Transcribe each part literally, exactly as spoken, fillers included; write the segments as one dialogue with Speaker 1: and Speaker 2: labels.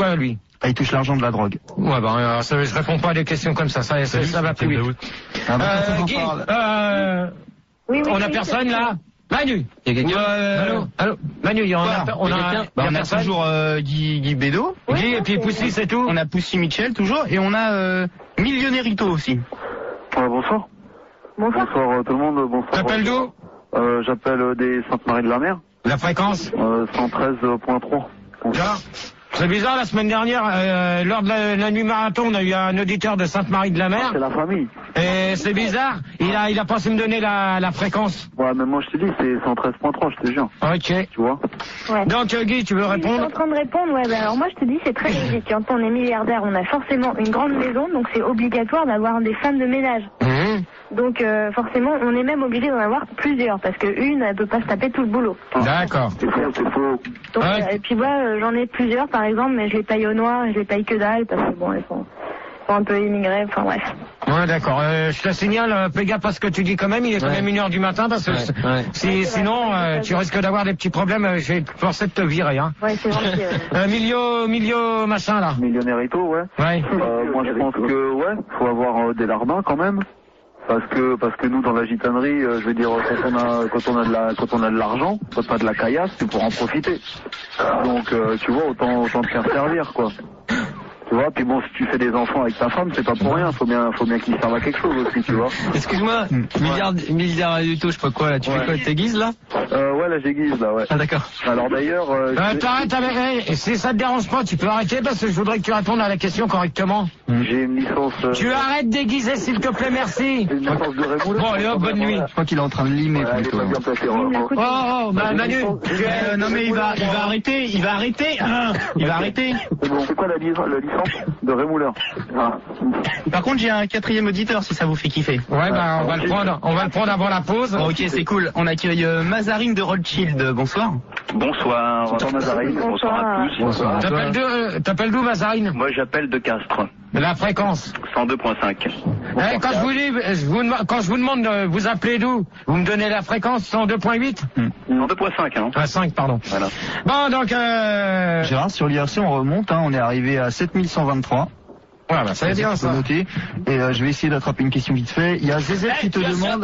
Speaker 1: quoi, lui?
Speaker 2: Ah, il touche l'argent de la drogue.
Speaker 1: Ouais, bah, alors, ça, je réponds pas à des questions comme ça, ça, ça, ça va plus vite.
Speaker 2: Ah, bah,
Speaker 1: Euh, Guy, euh,
Speaker 3: Oui, oui,
Speaker 1: on a
Speaker 3: oui,
Speaker 1: personne, là? Manu!
Speaker 4: Il y a quelqu'un?
Speaker 1: Euh, allô? Allô? Manu, il y en a, on a,
Speaker 4: Il y a quelqu'un?
Speaker 2: Bah,
Speaker 1: il y a
Speaker 2: on a
Speaker 1: personne?
Speaker 2: toujours euh, Guy, Guy Bédo.
Speaker 1: Guy, et puis Poussy, c'est tout?
Speaker 2: On a Poussy Mitchell toujours. Et on a euh, Millionnairito aussi.
Speaker 5: Ouais, bonsoir.
Speaker 3: Bonsoir.
Speaker 5: Bonsoir euh, tout le monde. Bonsoir.
Speaker 1: T'appelles d'où?
Speaker 5: euh, J'appelle euh, des Sainte-Marie-de-la-Mer.
Speaker 1: La fréquence?
Speaker 5: Euh, cent treize point trois.
Speaker 1: Tiens, c'est bizarre, la semaine dernière, euh, lors de la, la nuit marathon, on a eu un auditeur de Sainte-Marie-de-la-Mer.
Speaker 5: C'est la famille.
Speaker 1: Et c'est bizarre, il a, il a pas su me donner la, la fréquence.
Speaker 5: Ouais, mais moi je te dis, c'est cent treize point trois, je te jure.
Speaker 1: Ok.
Speaker 5: Tu vois?
Speaker 3: Ouais.
Speaker 1: Donc, euh, Guy, tu veux
Speaker 3: Oui, je suis
Speaker 1: répondre?
Speaker 3: en train de répondre, ouais, bah alors moi je te dis c'est très logique. Quand on est milliardaire, on a forcément une grande maison, donc c'est obligatoire d'avoir des femmes de ménage.
Speaker 1: Mmh.
Speaker 3: Donc euh, forcément, on est même obligé d'en avoir plusieurs, parce que une, elle peut pas se taper tout le boulot.
Speaker 1: D'accord.
Speaker 5: C'est faux, c'est faux.
Speaker 3: Donc,
Speaker 1: Ouais.
Speaker 3: euh, et puis moi, euh, j'en ai plusieurs par exemple, mais je les paye au noir, et je les paye que dalle, parce que bon, elles sont, sont un peu immigrées, enfin bref.
Speaker 1: Ouais, d'accord. Euh, je te signale, euh, fais gaffe à ce que tu dis quand même, il est quand
Speaker 4: Ouais.
Speaker 1: même une heure du matin, parce que
Speaker 4: Ouais,
Speaker 1: c-
Speaker 4: ouais.
Speaker 1: si,
Speaker 3: Ouais, c'est
Speaker 1: sinon,
Speaker 3: vrai.
Speaker 1: euh, tu risques d'avoir des petits problèmes, euh, je vais te forcer de te virer, hein.
Speaker 3: Ouais, c'est gentil. ouais.
Speaker 1: Euh, Milio, Milio, machin, là.
Speaker 5: Millionnairito, ouais.
Speaker 1: Ouais.
Speaker 5: Euh, moi je pense que, ouais, faut avoir euh, des lardins quand même. Parce que, parce que nous, dans la gitanerie, euh, je veux dire, quand on a, quand on a de la, quand on a de l'argent, quand on a de la caillasse, c'est pour en profiter. Donc, euh, tu vois, autant, autant te faire servir, quoi. Tu vois, puis bon, si tu fais des enfants avec ta femme, c'est pas pour rien, faut bien, faut bien qu'ils servent à quelque chose aussi, tu vois.
Speaker 4: Excuse-moi, milliard, milliard du tout, je sais pas quoi, là, tu
Speaker 5: Ouais.
Speaker 4: fais quoi, t'aiguises, là?
Speaker 5: Euh, ouais, là, j'aiguise, là, ouais.
Speaker 4: Ah, d'accord.
Speaker 5: Alors d'ailleurs, euh,
Speaker 1: Euh,
Speaker 5: j'ai-
Speaker 1: t'arrêtes avec, eh, si ça te dérange pas, tu peux arrêter parce que je voudrais que tu répondes à la question correctement.
Speaker 5: j'ai une licence, euh,
Speaker 1: Tu arrêtes d'aiguiser, s'il te plaît, merci.
Speaker 5: j'ai une licence de rémouleur.
Speaker 1: Bon, allez hop, bonne nuit.
Speaker 2: Je crois qu'il est en train de limer
Speaker 5: Ouais, elle est
Speaker 2: plutôt.
Speaker 5: pas bien placée,
Speaker 3: Lime le
Speaker 5: vraiment.
Speaker 3: coup de-
Speaker 1: Oh, oh, bah, Manu, tu es-
Speaker 2: Euh, non mais il va, il va arrêter, il va arrêter, hein, il va arrêter.
Speaker 5: C'est bon, c'est quoi la, li- la licence de rémouleur? Ah.
Speaker 2: Par contre, j'ai un quatrième auditeur si ça vous fait kiffer.
Speaker 1: Ouais, bah, on va le prendre, on va le prendre avant la pause.
Speaker 2: Bon, ok, c'est cool. On accueille euh, Mazarine de Rothschild. Bonsoir.
Speaker 6: Bonsoir.
Speaker 5: Bonsoir, Mazarine.
Speaker 6: Bonsoir à tous.
Speaker 2: Bonsoir.
Speaker 1: T'appelles d'où, euh, t'appelles d'où, Mazarine?
Speaker 6: Moi j'appelle de Castres,
Speaker 1: La fréquence.
Speaker 6: cent deux point cinq.
Speaker 1: Eh, quand je vous dis, je vous, dem- quand je vous demande de vous appeler d'où, vous me donnez la fréquence cent deux point huit?
Speaker 6: cent deux point cinq, hein.
Speaker 1: Ah, cinq, pardon.
Speaker 6: Voilà.
Speaker 1: Bon, donc, euh,
Speaker 2: Gérard, sur l'I R C, on remonte. Hein, on est arrivé à sept mille cent vingt-trois.
Speaker 1: voilà, bah, ça va bien,
Speaker 2: Tu peux
Speaker 1: ça.
Speaker 2: noter. Et euh, je vais essayer d'attraper une question vite fait. Il y a Z Z qui te demande.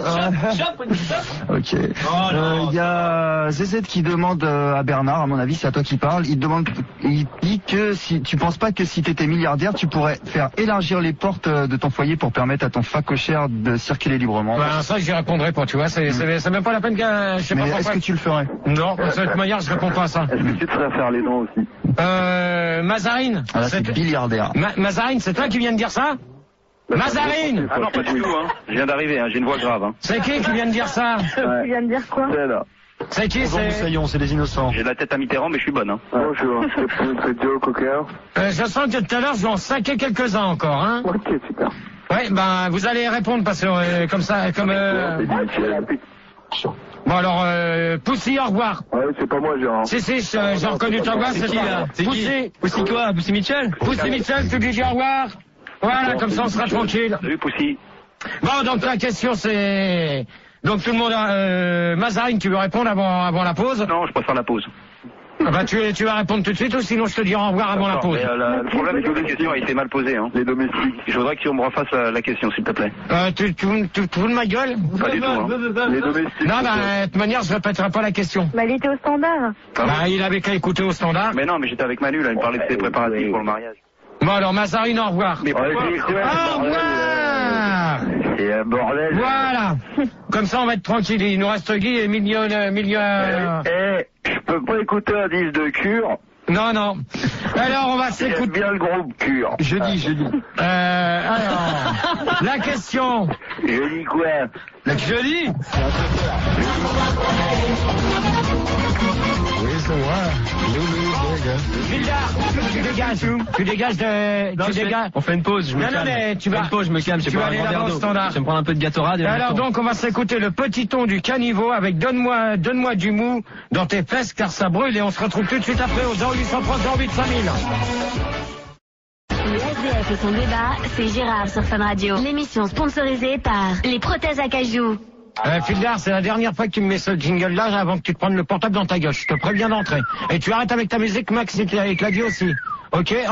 Speaker 2: euh, ok. Euh, Il y a Z Z qui demande euh, à Bernard, à mon avis, c'est à toi qui parle. Il demande, il dit que si tu penses pas que si tu étais milliardaire, tu pourrais faire élargir les portes euh, de ton foyer pour permettre à ton facochère de circuler librement.
Speaker 1: Bah, ça, j'y répondrai pas, tu vois, c'est, c'est, c'est même pas la peine que, je sais
Speaker 2: Mais
Speaker 1: pas
Speaker 2: est-ce
Speaker 1: pourquoi.
Speaker 2: que tu le ferais?
Speaker 1: Non, de cette manière, je réponds pas à ça.
Speaker 5: Est-ce que tu te ferais faire les dents aussi?
Speaker 1: Euh, Mazarine.
Speaker 2: Ah là, c'est
Speaker 1: c'est-
Speaker 2: milliardaire.
Speaker 1: Ma- Mazarine, c'est toi qui viens de dire ça? Mazarine!
Speaker 6: Ah non, pas du tout, hein. Je viens d'arriver, hein. J'ai une voix grave, hein.
Speaker 1: C'est qui qui vient de dire ça?
Speaker 3: Tu viens de dire quoi?
Speaker 5: C'est là.
Speaker 1: C'est qui? C'est,
Speaker 2: c'est des innocents.
Speaker 6: J'ai la tête à Mitterrand, mais je suis bonne, hein.
Speaker 5: Bonjour, c'est Joe Cocker.
Speaker 1: euh, je sens que tout à l'heure, je vais en saquer quelques-uns encore, hein?
Speaker 5: Ok, super.
Speaker 1: Ouais, ben, vous allez répondre parce que, euh, comme ça, comme, euh...
Speaker 5: C'est Michel.
Speaker 1: Bon, alors, euh, Poussy, au revoir.
Speaker 5: Ouais, c'est pas moi, Gérard.
Speaker 1: Si, si, je- j'ai reconnu ta voix, c'est
Speaker 4: qui, là? C'est qui?
Speaker 1: Poussy.
Speaker 4: Poussy quoi? Poussy Mitchell?
Speaker 1: Poussy Mitchell, tu lui dis au revoir. Voilà, comme ça, on sera tranquille.
Speaker 6: Salut, Poussy.
Speaker 1: Bon, donc la question c'est... Donc tout le monde a... Euh, Mazarine, tu veux répondre avant, avant la pause?
Speaker 6: Non, je préfère la pause.
Speaker 1: Ah bah, tu, tu vas répondre tout de suite ou sinon je te dirai au revoir avant la
Speaker 6: D'accord,
Speaker 1: pause.
Speaker 6: mais, euh, la- le problème, c'est que la question a été mal posée, hein.
Speaker 5: Les domestiques.
Speaker 6: Je voudrais que tu me refasses la, la question, s'il te plaît.
Speaker 1: Euh, tu, tu, tu, tu te fous de ma gueule?
Speaker 6: Pas du tout, hein.
Speaker 5: Les domestiques.
Speaker 1: Non, bah, de toute manière, je répéterai pas la question.
Speaker 3: Bah, il était au standard.
Speaker 1: Bah, il avait qu'à écouter au standard.
Speaker 6: Mais non, mais j'étais avec Manu, là, il me parlait de ses préparatifs pour le mariage.
Speaker 1: Bon, alors, Mazarine, au revoir.
Speaker 6: Mais pourquoi?
Speaker 1: Au revoir!
Speaker 5: C'est un bordel.
Speaker 1: Voilà. Comme ça, on va être tranquille. Il nous reste Guy et million, euh, million.
Speaker 5: Eh, je peux pas écouter un disque de Cure.
Speaker 1: Non, non. Alors, on va
Speaker 5: J'aime
Speaker 1: s'écouter.
Speaker 5: bien le groupe Cure.
Speaker 2: Jeudi, jeudi.
Speaker 1: Euh, alors, la question.
Speaker 5: Je dis quoi?
Speaker 1: La jeudi. Vildard, tu dégages, tu dégages de,
Speaker 4: Non,
Speaker 1: tu
Speaker 4: je fais-
Speaker 1: dégages.
Speaker 4: on fait une pause, je me
Speaker 1: Non, non,
Speaker 4: calme.
Speaker 1: mais tu
Speaker 4: On fait
Speaker 1: vas-
Speaker 4: une pause, je me calme, je
Speaker 1: tu
Speaker 4: vais
Speaker 1: vas
Speaker 4: boire
Speaker 1: aller
Speaker 4: un
Speaker 1: là-bas
Speaker 4: verre
Speaker 1: au
Speaker 4: d'eau.
Speaker 1: standard.
Speaker 4: Je vais me prendre un peu de Gatorade et
Speaker 1: Et
Speaker 4: on
Speaker 1: alors
Speaker 4: retourne.
Speaker 1: donc, on va s'écouter le petit ton du caniveau avec donne-moi, donne-moi du mou dans tes fesses car ça brûle et on se retrouve tout de suite après au zéro huit cent trois zéro huit cinq mille.
Speaker 7: Le S D F et son débat, c'est Gérard sur Fun Radio. L'émission sponsorisée par les prothèses à cajou.
Speaker 1: Euh, Fildar, c'est la dernière fois que tu me mets ce jingle-là avant que tu te prennes le portable dans ta gueule. Je te préviens d'entrer. Et tu arrêtes avec ta musique, Max et Claudio aussi. Ok?